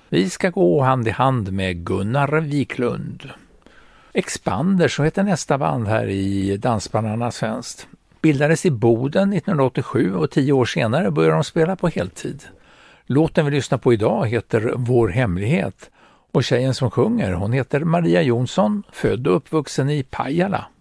Vi ska gå hand i hand med Gunnar Wiklund. Expander, så heter nästa band här i Dansbandarna Svenskt. Bildades i Boden 1987 och 10 år senare började de spela på heltid. Låten vi lyssnar på idag heter Vår hemlighet och tjejen som sjunger, hon heter Maria Jonsson, född och uppvuxen i Pajala.